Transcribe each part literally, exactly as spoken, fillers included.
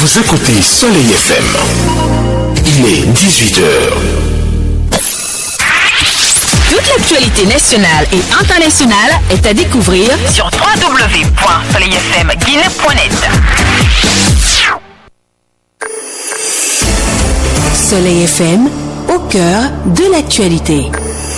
Vous écoutez Soleil F M. Il est dix-huit heures. Toute l'actualité nationale et internationale est à découvrir sur w w w point soleil f m guinée point net. Soleil F M, au cœur de l'actualité.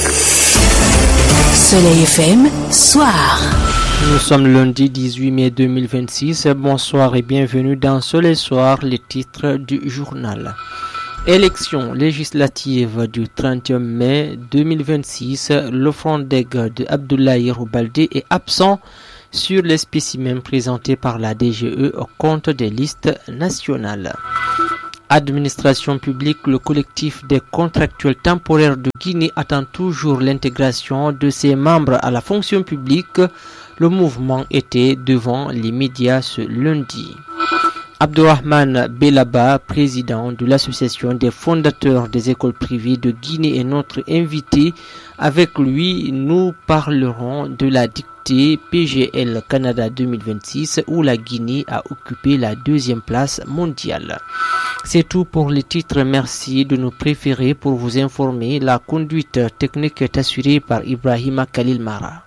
Soleil F M, soir. Nous sommes lundi dix-huit mai deux mille vingt-six. Bonsoir et bienvenue dans Soleil Soir, les titres du journal. Élection législative du trente et un mai deux mille vingt-six, le Frondeg de Abdoulaye Baldé est absent sur les spécimens présentés par la D G E au compte des listes nationales. Administration publique, le collectif des contractuels temporaires de Guinée attend toujours l'intégration de ses membres à la fonction publique. Le mouvement était devant les médias ce lundi. Abdourahmane Belaba, président de l'association des fondateurs des écoles privées de Guinée, est notre invité. Avec lui, nous parlerons de la dictée P G L Canada deux mille vingt-six où la Guinée a occupé la deuxième place mondiale. C'est tout pour les titres. Merci de nous préférer pour vous informer. La conduite technique est assurée par Ibrahima Khalil Mara.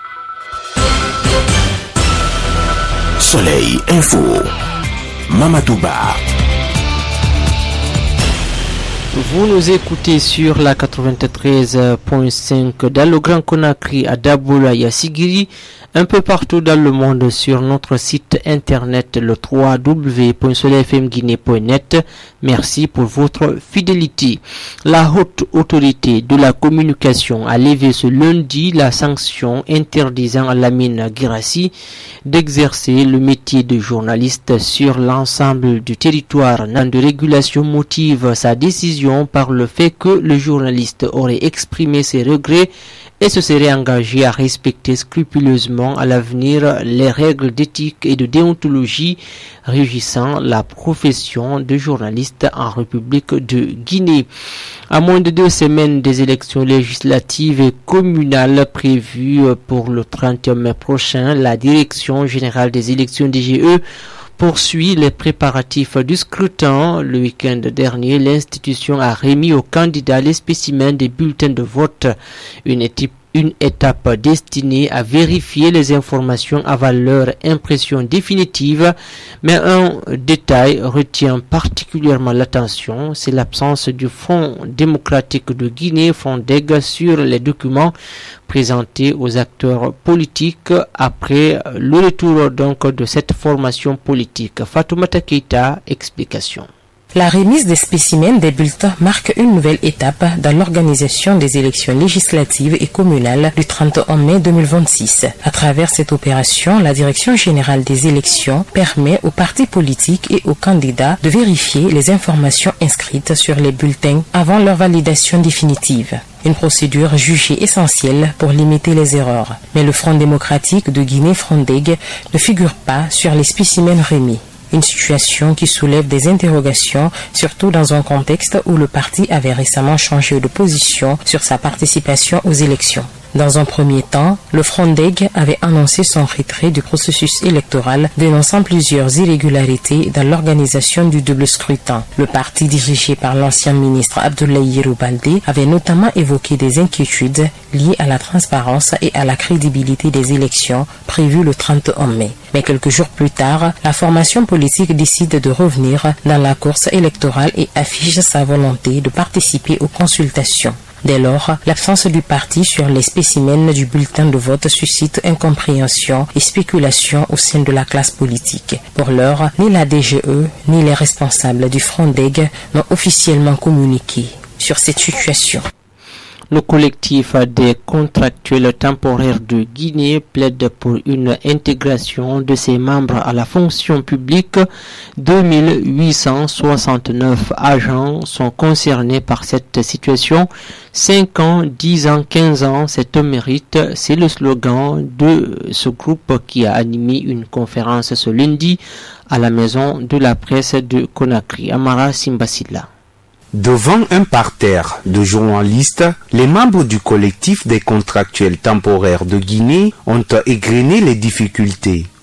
Soleil Info. Mamadouba. Vous nous écoutez sur la quatre-vingt-treize point cinq dans le Grand Conakry, à Daboula et à Sigiri, un peu partout dans le monde sur notre site internet le w w w point soleil f m guinée point net. Merci pour votre fidélité. La haute autorité de la communication a levé ce lundi la sanction interdisant à Lamine Guirassy d'exercer le métier de journaliste sur l'ensemble du territoire. Nan de régulation motive sa décision par le fait que le journaliste aurait exprimé ses regrets et se serait engagé à respecter scrupuleusement à l'avenir les règles d'éthique et de déontologie régissant la profession de journaliste en République de Guinée. À moins de deux semaines des élections législatives et communales prévues pour le trente et un mai prochain, la Direction générale des élections D G E poursuit les préparatifs du scrutin. Le week-end dernier, l'institution a remis aux candidats les spécimens des bulletins de vote. Une équipe Une étape destinée à vérifier les informations avant leur impression définitive, mais un détail retient particulièrement l'attention, c'est l'absence du Front démocratique de Guinée, Frondeg, sur les documents présentés aux acteurs politiques après le retour donc de cette formation politique. Fatoumata Keita, explication. La remise des spécimens des bulletins marque une nouvelle étape dans l'organisation des élections législatives et communales du trente et un mai deux mille vingt-six. À travers cette opération, la Direction générale des élections permet aux partis politiques et aux candidats de vérifier les informations inscrites sur les bulletins avant leur validation définitive. Une procédure jugée essentielle pour limiter les erreurs. Mais le Front démocratique de Guinée, Frondeg, ne figure pas sur les spécimens remis. Une situation qui soulève des interrogations, surtout dans un contexte où le parti avait récemment changé de position sur sa participation aux élections. Dans un premier temps, le Frondeg avait annoncé son retrait du processus électoral, dénonçant plusieurs irrégularités dans l'organisation du double scrutin. Le parti dirigé par l'ancien ministre Abdoulaye Baldé avait notamment évoqué des inquiétudes liées à la transparence et à la crédibilité des élections prévues le trente et un mai. Mais quelques jours plus tard, la formation politique décide de revenir dans la course électorale et affiche sa volonté de participer aux consultations. Dès lors, l'absence du parti sur les spécimens du bulletin de vote suscite incompréhension et spéculation au sein de la classe politique. Pour l'heure, ni la D G E ni les responsables du Frondeg n'ont officiellement communiqué sur cette situation. Le collectif des contractuels temporaires de Guinée plaide pour une intégration de ses membres à la fonction publique. deux mille huit cent soixante-neuf agents sont concernés par cette situation. cinq ans, dix ans, quinze ans, c'est un mérite. C'est le slogan de ce groupe qui a animé une conférence ce lundi à la maison de la presse de Conakry. Amara Simbasila. Devant un parterre de journalistes, les membres du collectif des contractuels temporaires de Guinée ont égrené les difficultés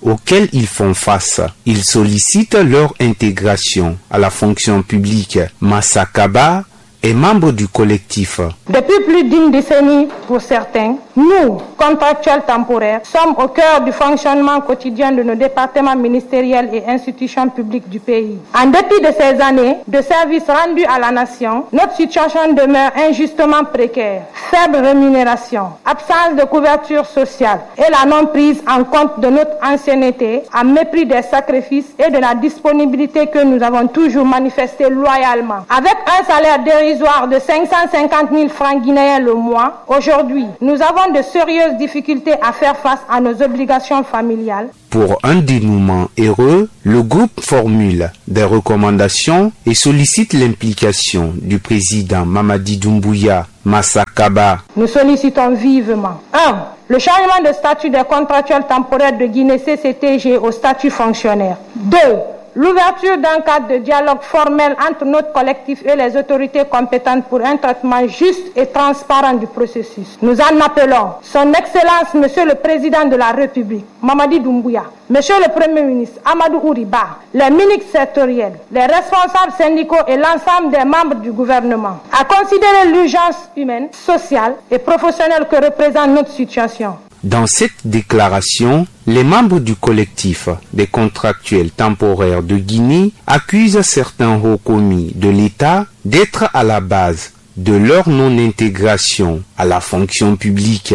auxquels ils font face. Ils sollicitent leur intégration à la fonction publique. Massa Kaba est membre du collectif. Depuis plus d'une décennie, pour certains, nous, contractuels temporaires, sommes au cœur du fonctionnement quotidien de nos départements ministériels et institutions publiques du pays. En dépit de ces années de services rendus à la nation, notre situation demeure injustement précaire. Faible rémunération, absence de couverture sociale et la non-prise en compte de notre ancienneté en mépris des sacrifices et de la disponibilité que nous avons toujours manifestée loyalement. Avec un salaire dérisoire de cinq cent cinquante mille francs guinéens le mois, aujourd'hui, nous avons de sérieuses difficultés à faire face à nos obligations familiales. Pour un dénouement heureux, le groupe formule des recommandations et sollicite l'implication du président Mamadi Doumbouya Massa Kaba. Nous sollicitons vivement un. Le changement de statut des contractuels temporaires de Guinée C C T G au statut fonctionnaire. deux. L'ouverture d'un cadre de dialogue formel entre notre collectif et les autorités compétentes pour un traitement juste et transparent du processus. Nous en appelons Son Excellence Monsieur le Président de la République, Mamadi Doumbouya, Monsieur le Premier ministre, Amadou Ouriba, les ministres sectoriels, les responsables syndicaux et l'ensemble des membres du gouvernement à considérer l'urgence humaine, sociale et professionnelle que représente notre situation. Dans cette déclaration, les membres du collectif des contractuels temporaires de Guinée accusent certains hauts commis de l'État d'être à la base de leur non-intégration à la fonction publique.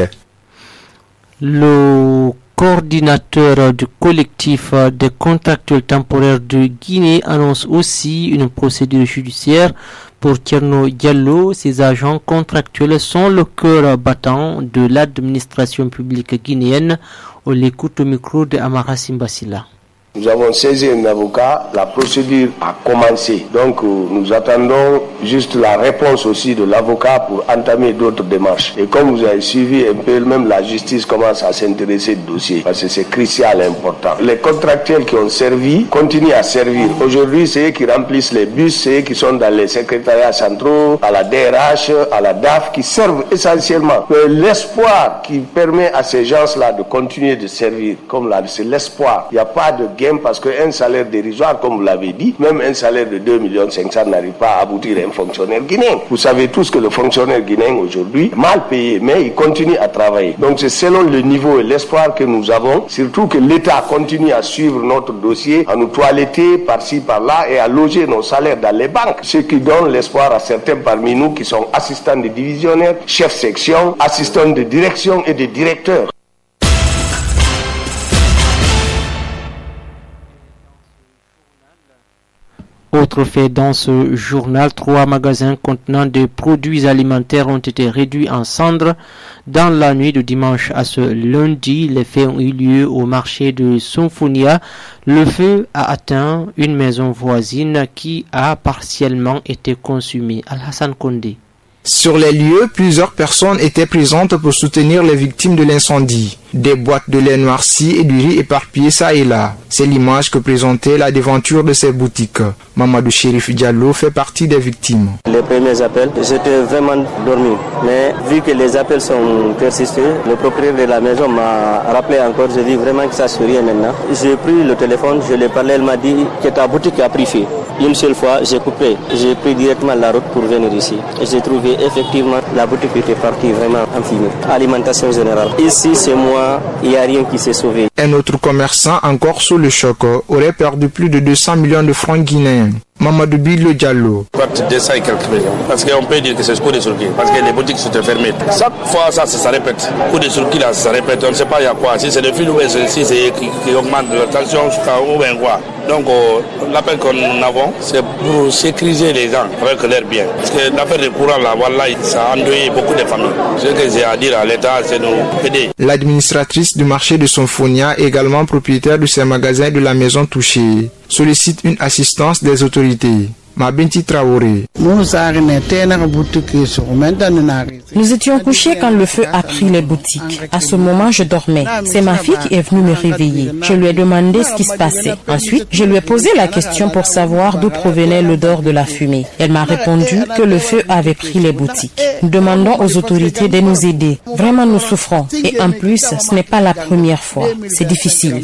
Le coordinateur du collectif des contractuels temporaires de Guinée annonce aussi une procédure judiciaire pour Thierno Diallo. Ces agents contractuels sont le cœur battant de l'administration publique guinéenne. On l'écoute au micro de Amara Simbasila. Nous avons saisi un avocat, la procédure a commencé. Donc nous attendons juste la réponse aussi de l'avocat pour entamer d'autres démarches. Et comme vous avez suivi un peu, même la justice commence à s'intéresser au dossier parce que c'est crucial et important. Les contractuels qui ont servi continuent à servir. Aujourd'hui, c'est eux qui remplissent les bus, c'est eux qui sont dans les secrétariats centraux, à la D R H, à la D A F, qui servent essentiellement. Mais l'espoir qui permet à ces gens-là de continuer de servir, comme là, c'est l'espoir. Il n'y a pas de gain parce qu'un salaire dérisoire, comme vous l'avez dit, même un salaire de deux millions cinq cents n'arrive pas à aboutir à un fonctionnaire guinéen. Vous savez tous que le fonctionnaire guinéen aujourd'hui est mal payé, mais il continue à travailler. Donc c'est selon le niveau et l'espoir que nous avons, surtout que l'État continue à suivre notre dossier, à nous toiletter par-ci, par-là et à loger nos salaires dans les banques. Ce qui donne l'espoir à certains parmi nous qui sont assistants de divisionnaires, chefs section, assistants de direction et de directeurs. Autre fait dans ce journal, trois magasins contenant des produits alimentaires ont été réduits en cendres dans la nuit de dimanche à ce lundi. Les faits ont eu lieu au marché de Sonfonia. Le feu a atteint une maison voisine qui a partiellement été consumée. Al-Hassan Kondé. Sur les lieux, plusieurs personnes étaient présentes pour soutenir les victimes de l'incendie. Des boîtes de lait noircies et du riz éparpillés ça et là. C'est l'image que présentait la devanture de ces boutiques. Mamadou Chérif Diallo fait partie des victimes. Les premiers appels, j'étais vraiment dormi. Mais vu que les appels sont persistés, le propriétaire de la maison m'a rappelé encore. Je dis vraiment que ça se rien maintenant. J'ai pris le téléphone, je lui ai parlé, elle m'a dit que ta boutique a pris feu. Une seule fois, j'ai coupé. J'ai pris directement la route pour venir ici. Et j'ai trouvé effectivement la boutique était partie vraiment en fumée. Alimentation générale. Ici, c'est moi, il n'y a rien qui s'est sauvé. Un autre commerçant, encore sous le choc, aurait perdu plus de deux cents millions de francs guinéens. Mamadou Bilo Diallo. deux cents et quelques millions. Parce qu'on peut dire que c'est ce coup de circuit. Parce que les boutiques sont fermées. Chaque fois, ça, ça se répète. Coup de circuit, là, ça se répète. On ne sait pas il y a quoi. Si c'est le fil ou si c'est qui, qui augmente la tension ou bien quoi. Donc, euh, l'appel qu'on avons, c'est pour sécuriser les gens avec leurs biens. Parce que l'affaire de courant, là, voilà, ça a endeuillé beaucoup de familles. Ce que j'ai à dire à l'État, c'est nous aider. L'administratrice du marché de Sonfonia, également propriétaire de ces magasins de la maison touchée, sollicite une assistance des autorités. Mabinti Traoré. Nous étions couchés quand le feu a pris les boutiques. À ce moment, je dormais. C'est ma fille qui est venue me réveiller. Je lui ai demandé ce qui se passait. Ensuite, je lui ai posé la question pour savoir d'où provenait l'odeur de la fumée. Elle m'a répondu que le feu avait pris les boutiques. Nous demandons aux autorités de nous aider. Vraiment, nous souffrons. Et en plus, ce n'est pas la première fois. C'est difficile.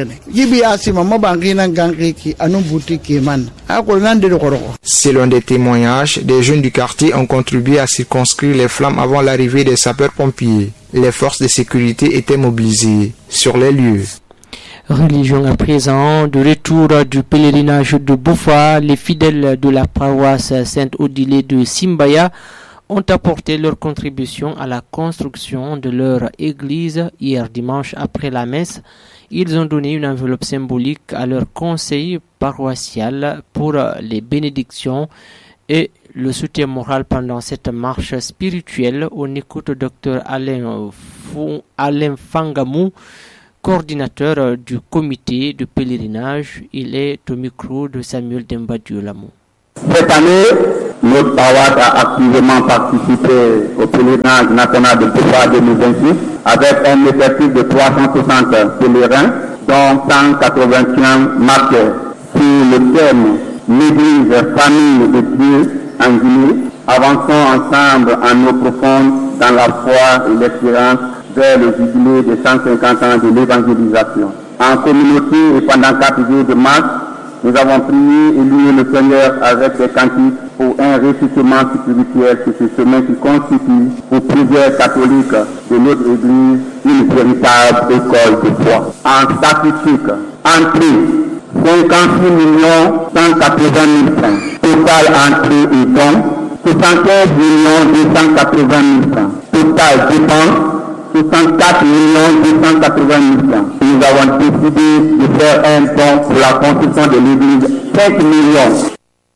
Selon des témoignages, des jeunes du quartier ont contribué à circonscrire les flammes avant l'arrivée des sapeurs-pompiers. Les forces de sécurité étaient mobilisées sur les lieux. Religion à présent, de retour du pèlerinage de Boufa, les fidèles de la paroisse Sainte-Odile de Simbaya ont apporté leur contribution à la construction de leur église hier dimanche après la messe. Ils ont donné une enveloppe symbolique à leur conseil paroissial pour les bénédictions et le soutien moral pendant cette marche spirituelle. On écoute Dr Alain, Fou, Alain Fangamou, coordinateur du comité de pèlerinage. Il est au micro de Samuel Demba-Diolamou. Cette année, notre paroisse a activement participé au pèlerinage national de Boufa deux mille vingt-six avec un effectif de trois cent soixante pèlerins, dont cent quatre-vingt-un marqués sur le thème l'Église, famille de Dieu en Guinée. Avançons ensemble en eau profonde dans la foi et l'espérance vers le jubilé de cent cinquante ans de l'évangélisation. En communauté et pendant quatre jours de marche, nous avons prié et loué le Seigneur avec des cantiques pour un ressuscitement spirituel sur ce chemin qui constitue pour plusieurs catholiques de notre Église une véritable école de foi. En statistique, entrée cinquante-six millions cent quatre-vingt mille francs. Total entrée et dons soixante-quinze millions deux cent quatre-vingt mille francs. Total dépenses soixante-quatre millions deux cent quatre-vingt mille francs. Nous avons décidé de faire un don pour la construction de l'église, cinq millions.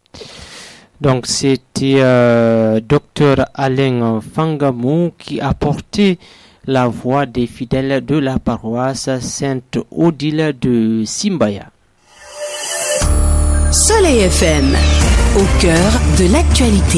Donc c'était euh, Dr Alain Fangamou qui a porté la voix des fidèles de la paroisse Sainte-Odile de Simbaya. Soleil F M, au cœur de l'actualité.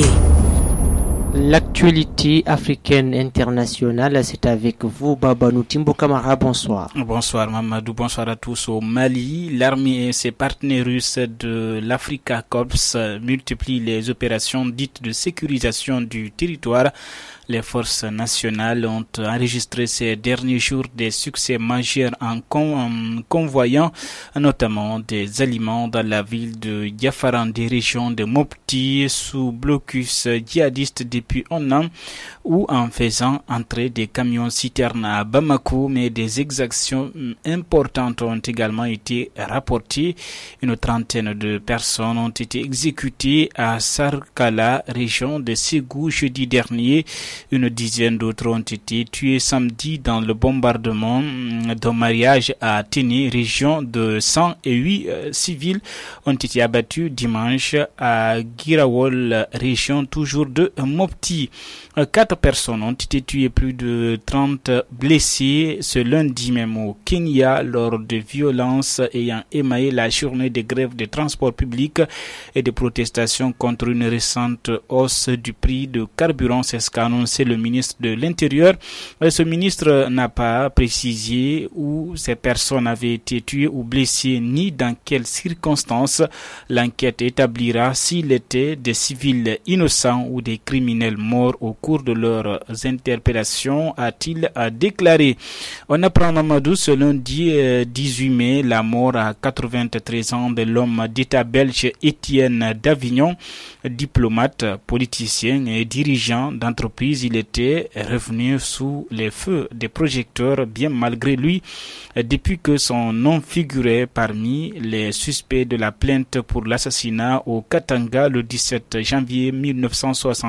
L'actualité africaine internationale, c'est avec vous, Babanou Timbo Kamara. Bonsoir. Bonsoir, Mamadou. Bonsoir à tous. Au Mali, l'armée et ses partenaires russes de l'Africa Corps multiplient les opérations dites de sécurisation du territoire. Les forces nationales ont enregistré ces derniers jours des succès majeurs en, con, en convoyant notamment des aliments dans la ville de Yafaran, des régions de Mopti, sous blocus djihadiste depuis un an, ou en faisant entrer des camions citernes à Bamako, mais des exactions importantes ont également été rapportées. Une trentaine de personnes ont été exécutées à Sarkala, région de Ségou, jeudi dernier. Une dizaine d'autres ont été tués samedi dans le bombardement d'un mariage à Téné, région de cent huit euh, civils ont été abattus dimanche à Girawol, région toujours de Mopti. Quatre personnes ont été tuées, plus de trente blessés ce lundi même au Kenya lors de violences ayant émaillé la journée de grève des transports publics et de protestations contre une récente hausse du prix de carburant. C'est ce qu'a annoncé le ministre de l'Intérieur. Ce ministre n'a pas précisé où ces personnes avaient été tuées ou blessées ni dans quelles circonstances. L'enquête établira s'il était des civils innocents ou des criminels morts au cours de leurs interpellations, a-t-il déclaré. On apprend, Mamadou, ce lundi dix-huit mai, la mort à quatre-vingt-treize ans de l'homme d'État belge Étienne Davignon, diplomate, politicien et dirigeant d'entreprise. Il était revenu sous les feux des projecteurs, bien malgré lui, depuis que son nom figurait parmi les suspects de la plainte pour l'assassinat au Katanga le dix-sept janvier mille neuf cent soixante et un.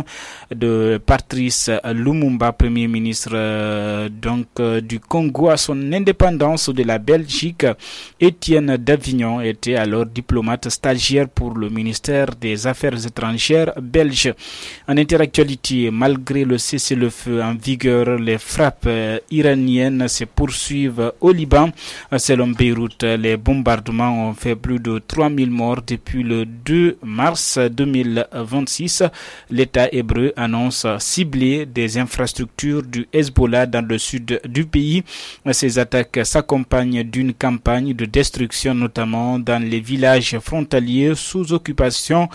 de Patrice Lumumba, premier ministre euh, donc euh, du Congo, à son indépendance de la Belgique. Étienne Davignon était alors diplomate stagiaire pour le ministère des Affaires étrangères belge. En interactualité, malgré le cessez-le-feu en vigueur, les frappes euh, iraniennes se poursuivent au Liban. Selon Beyrouth, les bombardements ont fait plus de trois mille morts depuis le deux mars deux mille vingt-six. L'État hébreu annonce cibler des infrastructures du Hezbollah dans le sud du pays. Ces attaques s'accompagnent d'une campagne de destruction, notamment dans les villages frontaliers sous occupation.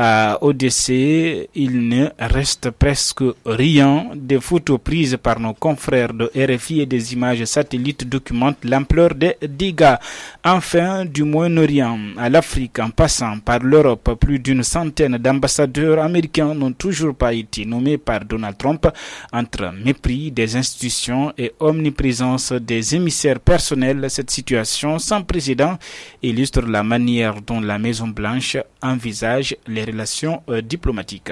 À O D C, il ne reste presque rien. Des photos prises par nos confrères de R F I et des images satellites documentent l'ampleur des dégâts. Enfin, du Moyen-Orient à l'Afrique, en passant par l'Europe, plus d'une centaine d'ambassadeurs américains n'ont toujours pas été nommés par Donald Trump. Entre mépris des institutions et omniprésence des émissaires personnels, cette situation sans précédent illustre la manière dont la Maison-Blanche envisage les relations euh, diplomatiques.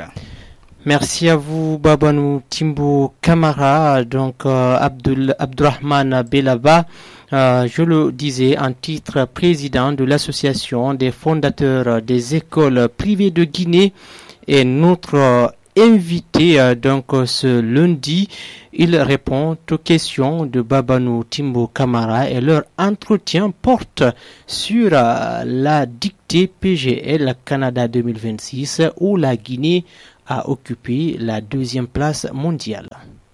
Merci à vous, Babanou Timbo Kamara, donc euh, Abdul, Abdurrahman Belaba, euh, je le disais, en titre président de l'association des fondateurs des écoles privées de Guinée, et notre euh, invité euh, donc ce lundi. Il répond aux questions de Babanou Timbo Kamara et leur entretien porte sur euh, la dictée P G L Canada deux mille vingt-six, où la Guinée a occupé la deuxième place mondiale.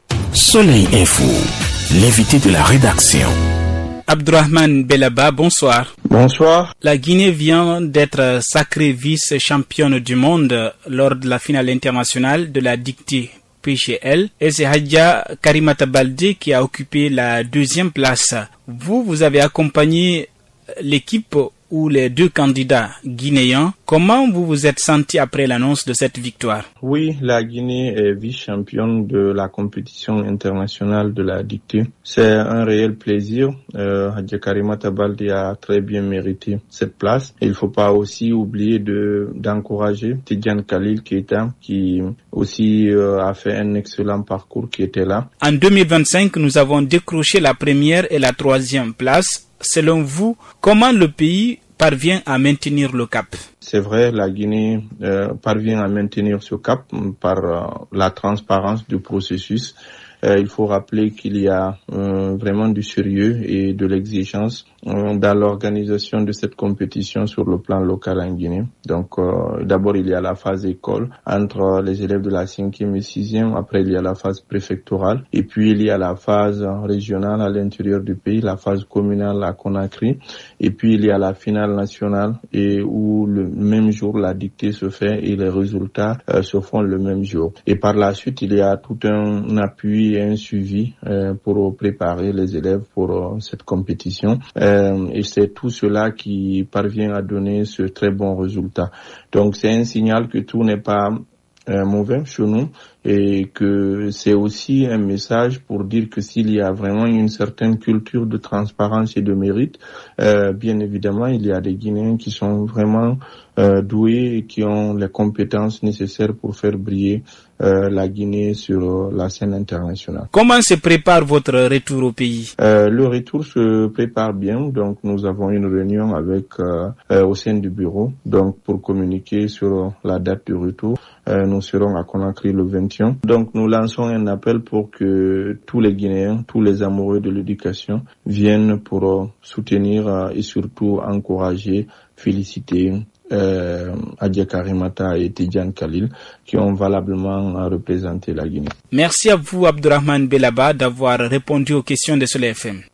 Soleil Info, l'invité de la rédaction. Abdurrahman Belaba, bonsoir. Bonsoir. La Guinée vient d'être sacrée vice-championne du monde lors de la finale internationale de la dictée P G L, et c'est Hadja Karimata Baldé qui a occupé la deuxième place. Vous, vous avez accompagné l'équipe ou les deux candidats guinéens. Comment vous vous êtes senti après l'annonce de cette victoire? Oui, la Guinée est vice-championne de la compétition internationale de la dictée. C'est un réel plaisir. Euh, Hadja Karimata Baldé a très bien mérité cette place. Il ne faut pas aussi oublier de d'encourager Tidjane Khalil Keita, qui aussi euh, a fait un excellent parcours, qui était là. En deux mille vingt-cinq, nous avons décroché la première et la troisième place. Selon vous, comment le pays parvient à maintenir le cap? C'est vrai, la Guinée euh, parvient à maintenir ce cap par euh, la transparence du processus. Euh, il faut rappeler qu'il y a euh, vraiment du sérieux et de l'exigence euh, dans l'organisation de cette compétition sur le plan local en Guinée. Donc euh, d'abord il y a la phase école entre les élèves de la cinquième et sixième, après il y a la phase préfectorale, et puis il y a la phase régionale à l'intérieur du pays, la phase communale à Conakry, et puis il y a la finale nationale, et où le même jour la dictée se fait et les résultats euh, se font le même jour. Et par la suite il y a tout un appui et un suivi euh, pour préparer les élèves pour euh, cette compétition. Euh, et c'est tout cela qui parvient à donner ce très bon résultat. Donc c'est un signal que tout n'est pas euh, mauvais chez nous, et que c'est aussi un message pour dire que s'il y a vraiment une certaine culture de transparence et de mérite, euh, bien évidemment, il y a des Guinéens qui sont vraiment euh, doués et qui ont les compétences nécessaires pour faire briller euh, la Guinée sur euh, la scène internationale. Comment se prépare votre retour au pays? euh, Le retour se prépare bien, donc nous avons une réunion avec euh, euh, au sein du bureau, donc pour communiquer sur la date du retour. Euh, nous serons à Conakry le vingt et un. Donc nous lançons un appel pour que tous les Guinéens, tous les amoureux de l'éducation viennent pour euh, soutenir euh, et surtout encourager, féliciter euh, Hadja Karimata et Tidjane Khalil, qui ont valablement euh, représenté la Guinée. Merci à vous, Abdurrahman Belaba, d'avoir répondu aux questions de Soleil F M.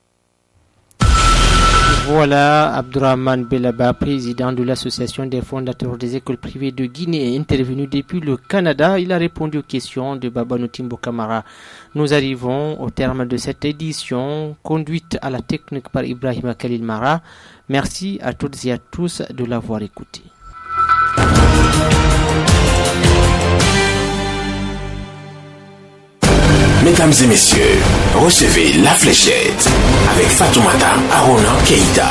Voilà, Abdurrahman Belaba, président de l'association des fondateurs des écoles privées de Guinée, est intervenu depuis le Canada. Il a répondu aux questions de Babanou Timbo Kamara. Nous arrivons au terme de cette édition, conduite à la technique par Ibrahima Khalil Mara. Merci à toutes et à tous de l'avoir écouté. Mesdames et messieurs, recevez la fléchette avec Fatoumata Arona Keïta.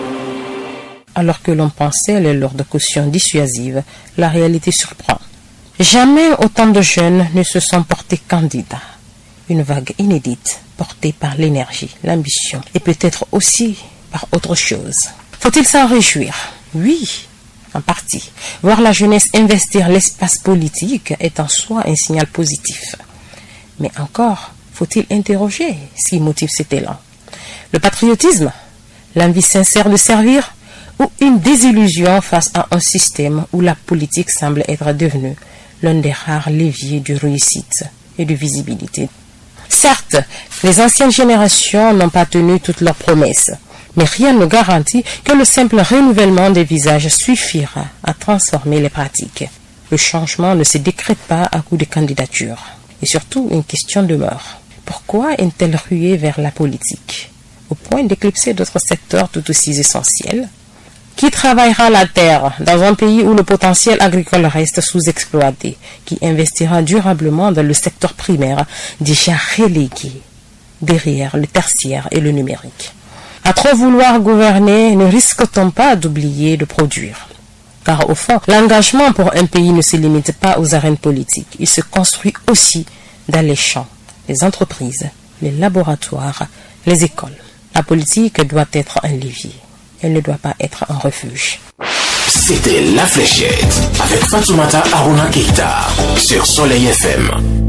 Alors que l'on pensait les lourdes cautions dissuasives, la réalité surprend. Jamais autant de jeunes ne se sont portés candidats. Une vague inédite portée par l'énergie, l'ambition et peut-être aussi par autre chose. Faut-il s'en réjouir? Oui, en partie. Voir la jeunesse investir l'espace politique est en soi un signal positif. Mais encore, faut-il interroger ce qui motive cet élan? Le patriotisme, l'envie sincère de servir ou une désillusion face à un système où la politique semble être devenue l'un des rares leviers de réussite et de visibilité. Certes, les anciennes générations n'ont pas tenu toutes leurs promesses, mais rien ne garantit que le simple renouvellement des visages suffira à transformer les pratiques. Le changement ne se décrète pas à coup de candidature. Et surtout, une question demeure. Pourquoi une telle ruée vers la politique, au point d'éclipser d'autres secteurs tout aussi essentiels? Qui travaillera la terre dans un pays où le potentiel agricole reste sous-exploité? Qui investira durablement dans le secteur primaire déjà relégué derrière le tertiaire et le numérique? À trop vouloir gouverner, ne risque-t-on pas d'oublier de produire? Car au fond, l'engagement pour un pays ne se limite pas aux arènes politiques. Il se construit aussi dans les champs, les entreprises, les laboratoires, les écoles. La politique doit être un levier. Elle ne doit pas être un refuge. C'était La Fléchette avec Fatoumata Aruna Keita sur Soleil F M.